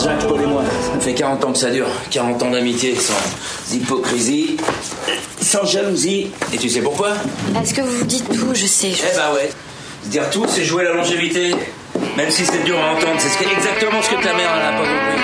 Jacques, Paul et moi. Ça fait 40 ans que ça dure. 40 ans d'amitié, sans hypocrisie, sans jalousie. Et tu sais pourquoi? Est-ce que vous dites tout? Je sais. Eh ben ouais. Dire tout, c'est jouer la longévité. Même si c'est dur à entendre, c'est exactement ce que ta mère n'a pas compris.